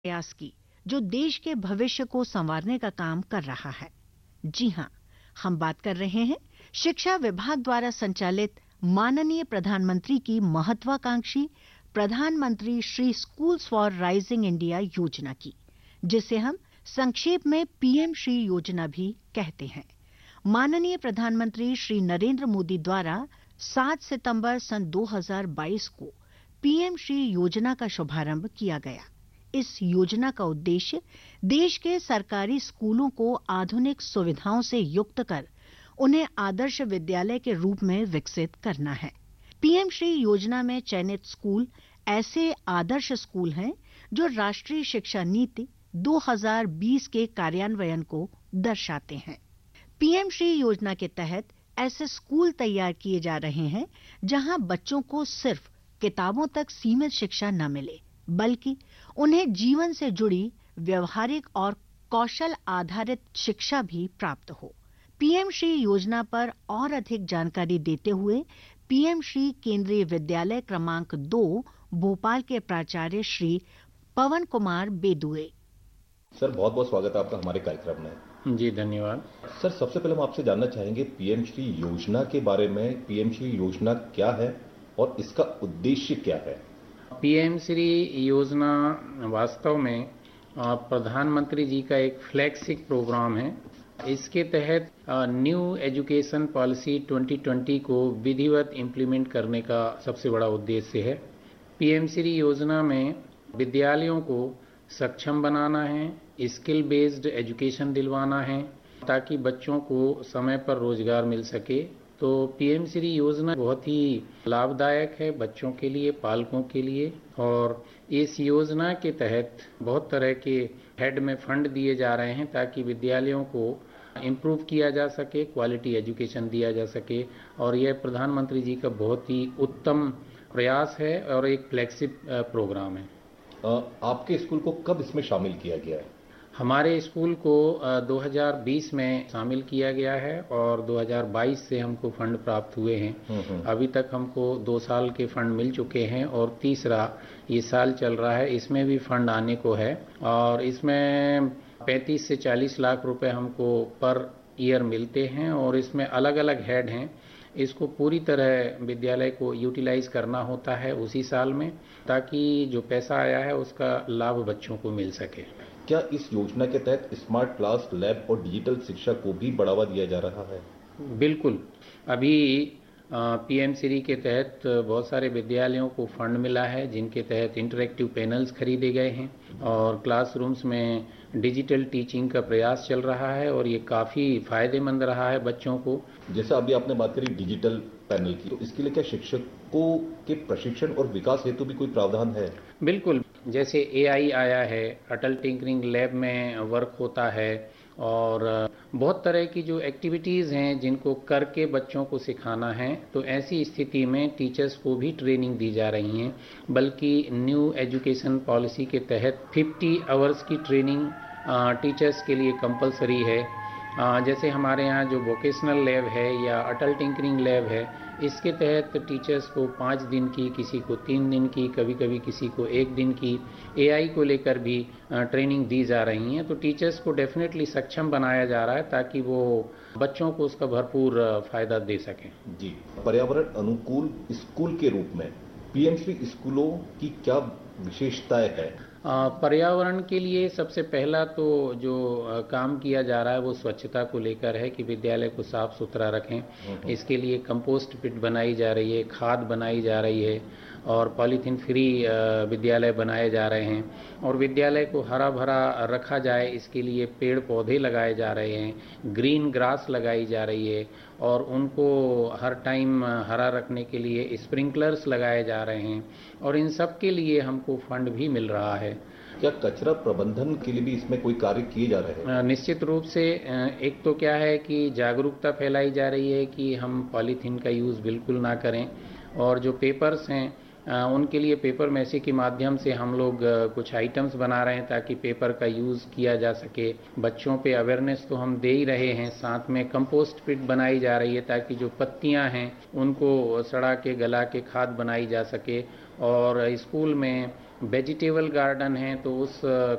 प्रयास की, जो देश के भविष्य को संवारने का काम कर रहा है। जी हां, हम बात कर रहे हैं शिक्षा विभाग द्वारा संचालित माननीय प्रधानमंत्री की महत्वाकांक्षी प्रधानमंत्री Shri schools for rising India योजना की, जिसे हम संक्षेप में पीएम श्री योजना भी कहते हैं। माननीय प्रधानमंत्री श्री नरेंद्र मोदी द्वारा 7 सितंबर सन 2022 को पीएम श्री योजना का शुभारंभ किया गया। इस योजना का उद्देश्य देश के सरकारी स्कूलों को आधुनिक सुविधाओं से युक्त कर उन्हें आदर्श विद्यालय के रूप में विकसित करना है। पीएम श्री योजना में चयनित स्कूल ऐसे आदर्श स्कूल हैं जो राष्ट्रीय शिक्षा नीति 2020 के कार्यान्वयन को दर्शाते हैं। पीएम श्री योजना के तहत ऐसे स्कूल तैयार किए जा रहे हैं जहां बच्चों को सिर्फ किताबों तक सीमित शिक्षा न मिले, बल्कि उन्हें जीवन से जुड़ी व्यवहारिक और कौशल आधारित शिक्षा भी प्राप्त हो। पीएम श्री योजना पर और अधिक जानकारी देते हुए पीएम श्री केंद्रीय विद्यालय क्रमांक 2 भोपाल के प्राचार्य श्री पवन कुमार बेदुए। सर, बहुत बहुत स्वागत है आपका हमारे कार्यक्रम में। जी धन्यवाद। सर, सबसे पहले हम आपसे जानना चाहेंगे पीएम श्री योजना के बारे में। पीएम श्री योजना क्या है और इसका उद्देश्य क्या है? पीएम श्री योजना वास्तव में प्रधानमंत्री जी का एक फ्लैगशिप प्रोग्राम है। इसके तहत न्यू एजुकेशन पॉलिसी 2020 को विधिवत इम्प्लीमेंट करने का सबसे बड़ा उद्देश्य है। पीएम श्री योजना में विद्यालयों को सक्षम बनाना है, स्किल बेस्ड एजुकेशन दिलवाना है ताकि बच्चों को समय पर रोजगार मिल सके। तो पीएम श्री योजना बहुत ही लाभदायक है बच्चों के लिए, पालकों के लिए। और इस योजना के तहत बहुत तरह के हेड में फंड दिए जा रहे हैं ताकि विद्यालयों को इम्प्रूव किया जा सके, क्वालिटी एजुकेशन दिया जा सके। और यह प्रधानमंत्री जी का बहुत ही उत्तम प्रयास है और एक फ्लैगशिप प्रोग्राम है। आपके स्कूल को कब इसमें शामिल किया गया है? हमारे स्कूल को 2020 में शामिल किया गया है और 2022 से हमको फंड प्राप्त हुए हैं। अभी तक हमको 2 साल के फंड मिल चुके हैं और तीसरा ये साल चल रहा है, इसमें भी फंड आने को है। और इसमें 35 से 40 लाख रुपए हमको पर ईयर मिलते हैं और इसमें अलग अलग हेड हैं। इसको पूरी तरह विद्यालय को यूटिलाइज करना होता है उसी साल में, ताकि जो पैसा आया है उसका लाभ बच्चों को मिल सके। क्या इस योजना के तहत स्मार्ट क्लास, लैब और डिजिटल शिक्षा को भी बढ़ावा दिया जा रहा है? बिल्कुल। अभी पीएम श्री के तहत बहुत सारे विद्यालयों को फंड मिला है जिनके तहत इंटरैक्टिव पैनल्स खरीदे गए हैं और क्लासरूम्स में डिजिटल टीचिंग का प्रयास चल रहा है और ये काफ़ी फायदेमंद रहा है बच्चों को। जैसा अभी आपने बात करी डिजिटल पैनल की, तो इसके लिए क्या शिक्षकों के प्रशिक्षण और विकास हेतु भी कोई प्रावधान है? बिल्कुल। जैसे एआई आया है, अटल टिंकरिंग लैब में वर्क होता है और बहुत तरह की जो एक्टिविटीज़ हैं जिनको करके बच्चों को सिखाना है। तो ऐसी स्थिति में टीचर्स को भी ट्रेनिंग दी जा रही हैं, बल्कि न्यू एजुकेशन पॉलिसी के तहत 50 आवर्स की ट्रेनिंग टीचर्स के लिए कंपलसरी है। जैसे हमारे यहाँ जो वोकेशनल लैब है या अटल टिंकरिंग लैब है, इसके तहत टीचर्स को 5 दिन की, किसी को 3 दिन की, कभी कभी किसी को 1 दिन की एआई को लेकर भी ट्रेनिंग दी जा रही है। तो टीचर्स को डेफिनेटली सक्षम बनाया जा रहा है ताकि वो बच्चों को उसका भरपूर फायदा दे सकें। जी, पर्यावरण अनुकूल स्कूल के रूप में पीएम श्री स्कूलों की क्या विशेषताएं है? पर्यावरण के लिए सबसे पहला तो जो काम किया जा रहा है वो स्वच्छता को लेकर है कि विद्यालय को साफ सुथरा रखें। इसके लिए कंपोस्ट पिट बनाई जा रही है, खाद बनाई जा रही है और पॉलीथीन फ्री विद्यालय बनाए जा रहे हैं और विद्यालय को हरा भरा रखा जाए इसके लिए पेड़ पौधे लगाए जा रहे हैं, ग्रीन ग्रास लगाई जा रही है और उनको हर टाइम हरा रखने के लिए स्प्रिंकलर्स लगाए जा रहे हैं और इन सब के लिए हमको फंड भी मिल रहा है। क्या कचरा प्रबंधन के लिए भी इसमें कोई कार्य किए जा रहे हैं? निश्चित रूप से। एक तो क्या है कि जागरूकता फैलाई जा रही है कि हम पॉलीथीन का यूज़ बिल्कुल ना करें और जो पेपर्स हैं उनके लिए पेपर मैसी के माध्यम से हम लोग कुछ आइटम्स बना रहे हैं ताकि पेपर का यूज़ किया जा सके। बच्चों पे अवेयरनेस तो हम दे ही रहे हैं, साथ में कंपोस्ट पिट बनाई जा रही है ताकि जो पत्तियां हैं उनको सड़ा के गला के खाद बनाई जा सके और स्कूल में वेजिटेबल गार्डन है तो उस